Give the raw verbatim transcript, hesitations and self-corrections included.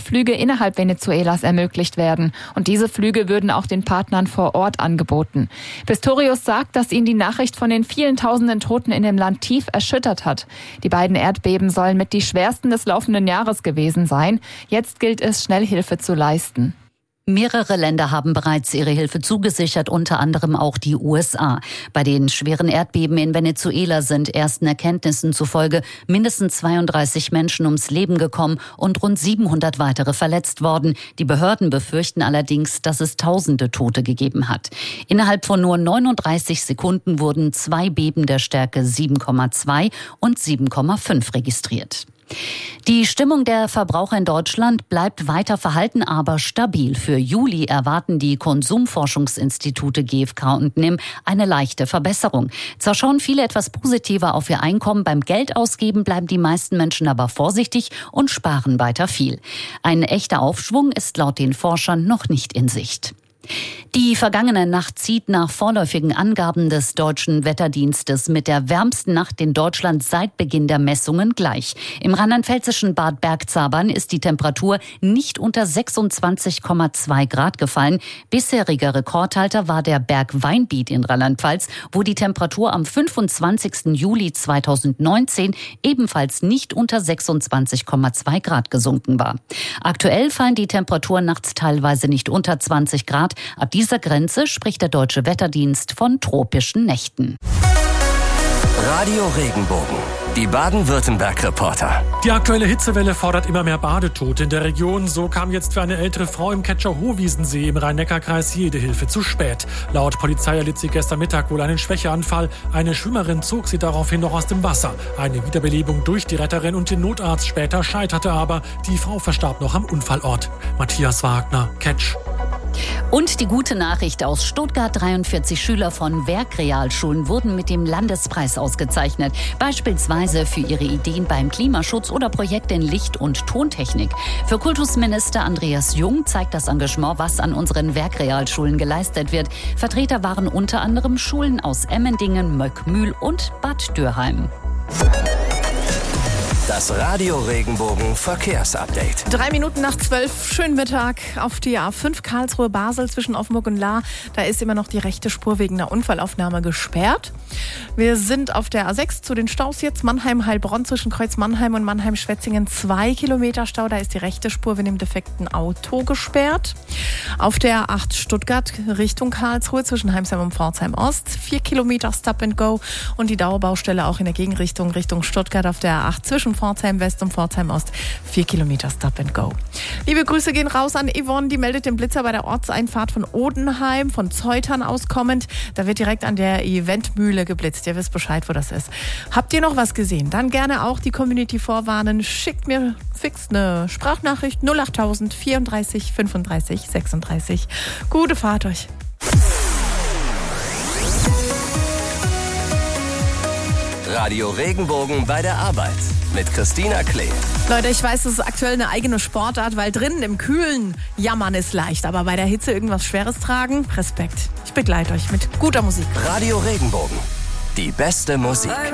Flüge innerhalb Venezuelas ermöglicht werden. Und diese Flüge würden auch den Partnern vor Ort angeboten. Pistorius sagt, dass ihn die Nachricht von den vielen tausenden Toten in dem Land tief erschüttert hat. Die beiden Erdbeben sollen mit die schwersten des laufenden Jahres gewesen sein. Jetzt gilt es, schnell Hilfe zu leisten. Mehrere Länder haben bereits ihre Hilfe zugesichert, unter anderem auch die U S A. Bei den schweren Erdbeben in Venezuela sind ersten Erkenntnissen zufolge mindestens zweiunddreißig Menschen ums Leben gekommen und rund siebenhundert weitere verletzt worden. Die Behörden befürchten allerdings, dass es tausende Tote gegeben hat. Innerhalb von nur neununddreißig Sekunden wurden zwei Beben der Stärke sieben Komma zwei und sieben Komma fünf registriert. Die Stimmung der Verbraucher in Deutschland bleibt weiter verhalten, aber stabil. Für Juli erwarten die Konsumforschungsinstitute G f K und N I M eine leichte Verbesserung. Zwar schauen viele etwas positiver auf ihr Einkommen, beim Geldausgeben bleiben die meisten Menschen aber vorsichtig und sparen weiter viel. Ein echter Aufschwung ist laut den Forschern noch nicht in Sicht. Die vergangene Nacht zieht nach vorläufigen Angaben des Deutschen Wetterdienstes mit der wärmsten Nacht in Deutschland seit Beginn der Messungen gleich. Im rheinland-pfälzischen Bad Bergzabern ist die Temperatur nicht unter sechsundzwanzig Komma zwei Grad gefallen. Bisheriger Rekordhalter war der Berg Weinbiet in Rheinland-Pfalz, wo die Temperatur am fünfundzwanzigsten Juli zweitausendneunzehn ebenfalls nicht unter sechsundzwanzig Komma zwei Grad gesunken war. Aktuell fallen die Temperaturen nachts teilweise nicht unter zwanzig Grad. Ab dieser Grenze spricht der Deutsche Wetterdienst von tropischen Nächten. Radio Regenbogen, die Baden-Württemberg-Reporter. Die aktuelle Hitzewelle fordert immer mehr Badetote in der Region. So kam jetzt für eine ältere Frau im Ketscher-Howiesensee im Rhein-Neckar-Kreis jede Hilfe zu spät. Laut Polizei erlitt sie gestern Mittag wohl einen Schwächeanfall. Eine Schwimmerin zog sie daraufhin noch aus dem Wasser. Eine Wiederbelebung durch die Retterin und den Notarzt später scheiterte aber. Die Frau verstarb noch am Unfallort. Matthias Wagner, Ketsch. Und die gute Nachricht aus Stuttgart: dreiundvierzig Schüler von Werkrealschulen wurden mit dem Landespreis ausgezeichnet. Beispielsweise für ihre Ideen beim Klimaschutz oder Projekte in Licht- und Tontechnik. Für Kultusminister Andreas Jung zeigt das Engagement, was an unseren Werkrealschulen geleistet wird. Vertreter waren unter anderem Schulen aus Emmendingen, Möckmühl und Bad Dürheim. Das Radio Regenbogen Verkehrsupdate. Drei Minuten nach zwölf, schönen Mittag auf die A fünf Karlsruhe-Basel zwischen Offenburg und Lahr. Da ist immer noch die rechte Spur wegen einer Unfallaufnahme gesperrt. Wir sind auf der A sechs zu den Staus jetzt. Mannheim-Heilbronn zwischen Kreuz Mannheim und Mannheim-Schwetzingen. Zwei Kilometer Stau, da ist die rechte Spur wegen dem defekten Auto gesperrt. Auf der A acht Stuttgart Richtung Karlsruhe zwischen Heimsheim und Pforzheim Ost. Vier Kilometer Stop and Go und die Dauerbaustelle auch in der Gegenrichtung Richtung Stuttgart auf der A acht zwischen Pforzheim West und Pforzheim Ost. Vier Kilometer Stop and Go. Liebe Grüße gehen raus an Yvonne, die meldet den Blitzer bei der Ortseinfahrt von Odenheim, von Zeutern aus kommend. Da wird direkt an der Eventmühle geblitzt. Ihr wisst Bescheid, wo das ist. Habt ihr noch was gesehen? Dann gerne auch die Community vorwarnen. Schickt mir fix eine Sprachnachricht null achttausend vierunddreißig fünfunddreißig sechsunddreißig. Gute Fahrt euch. Radio Regenbogen bei der Arbeit mit Christina Klee. Leute, ich weiß, das ist aktuell eine eigene Sportart, weil drinnen im Kühlen jammern ist leicht, aber bei der Hitze irgendwas Schweres tragen, Respekt. Ich begleite euch mit guter Musik. Radio Regenbogen, die beste Musik.